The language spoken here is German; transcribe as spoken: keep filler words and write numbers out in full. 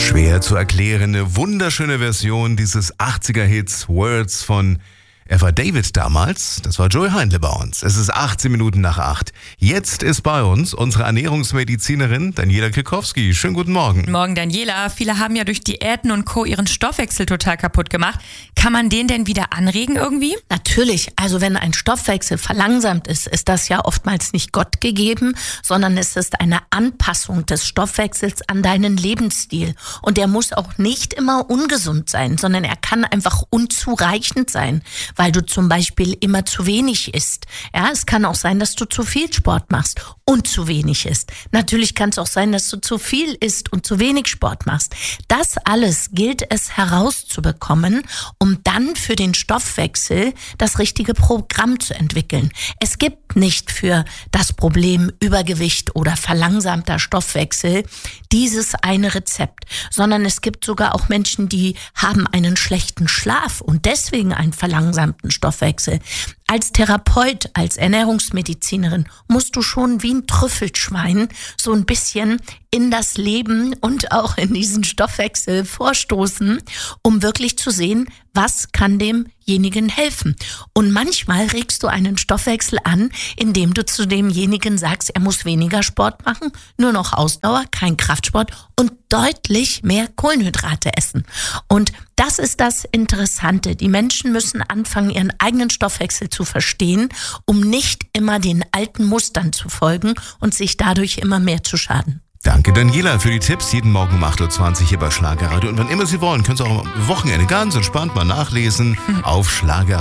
Schwer zu erklärende, wunderschöne Version dieses achtziger-Hits Words von Eva David damals. Das war Joey Heindle bei uns. Es ist achtzehn Minuten nach acht. Jetzt ist bei uns unsere Ernährungsmedizinerin Daniela Klikowski. Schönen guten Morgen. Guten Morgen, Daniela. Viele haben ja durch Diäten und Co. ihren Stoffwechsel total kaputt gemacht. Kann man den denn wieder anregen irgendwie? Natürlich. Also wenn ein Stoffwechsel verlangsamt ist, ist das ja oftmals nicht Gott gegeben, sondern es ist eine Anpassung des Stoffwechsels an deinen Lebensstil. Und der muss auch nicht immer ungesund sein, sondern er kann einfach unzureichend sein, weil du zum Beispiel immer zu wenig isst. Ja, es kann auch sein, dass du zu viel Sport machst und zu wenig isst. Natürlich kann es auch sein, dass du zu viel isst und zu wenig Sport machst. Das alles gilt es herauszubekommen, um dann für den Stoffwechsel das richtige Programm zu entwickeln. Es gibt nicht für das Problem Übergewicht oder verlangsamter Stoffwechsel dieses eine Rezept, sondern es gibt sogar auch Menschen, die haben einen schlechten Schlaf und deswegen einen verlangsamten Stoffwechsel. Als Therapeut, als Ernährungsmedizinerin musst du schon wie ein Trüffelschwein so ein bisschen in das Leben und auch in diesen Stoffwechsel vorstoßen, um wirklich zu sehen, was kann demjenigen helfen. Und manchmal regst du einen Stoffwechsel an, indem du zu demjenigen sagst, er muss weniger Sport machen, nur noch Ausdauer, kein Kraftsport und deutlich mehr Kohlenhydrate essen. Und das ist das Interessante. Die Menschen müssen anfangen, ihren eigenen Stoffwechsel zu verstehen, um nicht immer den alten Mustern zu folgen und sich dadurch immer mehr zu schaden. Danke Daniela für die Tipps. Jeden Morgen um acht Uhr zwanzig hier bei Schlagerradio. Und wann immer Sie wollen, können Sie auch am Wochenende ganz entspannt mal nachlesen auf Schlagerradio.